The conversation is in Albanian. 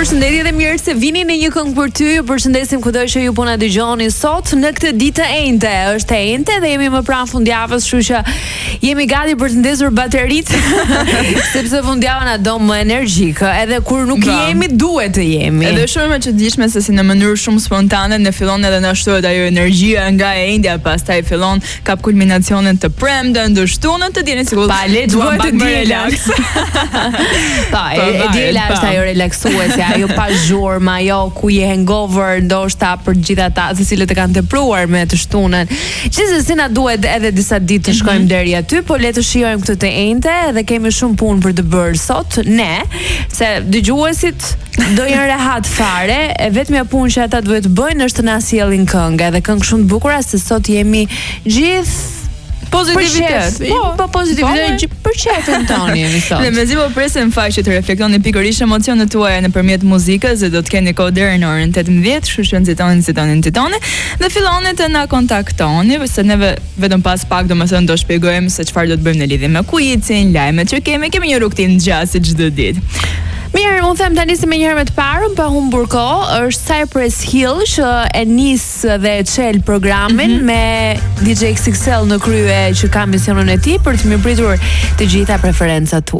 Përshëndetje dhe mirë se vini në një këngë për ty. Ju përshëndesim kudo që ju po na dëgjoni sot në këtë ditë të enjte. Është e enjte dhe jemi më pranë fundjavës, kështu që jemi gati për të ndezur bateritë, sepse fundjava na do më energjik. Edhe kur nuk jemi, duhet të jemi. Edhe shumë e çuditshme se si në mënyrë shumë spontane ne fillon edhe na shtohet ajo energjia nga e enjtja, pastaj fillon kap kulminacionin të premten, të shtunën, të dieni sikur pa le duhet të relax. Pa, e diela është ajo relaksuese, ajo pa zhurmë, ajo ku je hangover, ndoshta për gjithë ata të cilët e kanë tepruar me të shtunën. Gjithsesi na duhet edhe disa ditë të shkojmë deri aty, po le të shijojmë këtë të enjte dhe kemi shumë punë për të bërë sot ne, se dëgjuesit do jenë rehat fare, e vetmja punë që ata duhet bëjnë është të na sjellin këngë, edhe këngë shumë të bukura se sot jemi gjithë pozitivitet. Po pozitivitet për çefin tonë jemi sot. Dhe mezi po presim fakt që të reflektoni pikërisht emocionet tuaja nëpërmjet muzikës dhe do të keni kohë deri në orën 18, kështu që nxitoni dhe filloni të na kontaktoni, se neve vetëm pas pak domethënë do shpjegojmë se çfarë do të bëjmë në lidhje me quizin, lajmet që kemi një rutinë gjatë çdo ditë. Mirë, unë them tani se me njëherë me të parën, pa humbur kohë, është Cypress Hill që e nis dhe e çel programin me DJ XXL në krye që ka misionin e tij për të mirëpritur të gjitha preferencat tuaja.